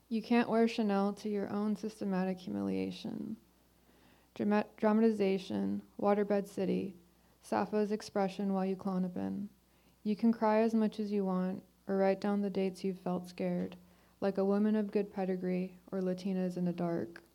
You can't wear Chanel to your own systematic humiliation. Dramatization, Waterbed City, Sappho's expression while you Klonopin. You can cry as much as you want, or write down the dates you've felt scared, like a woman of good pedigree or Latinas in the dark.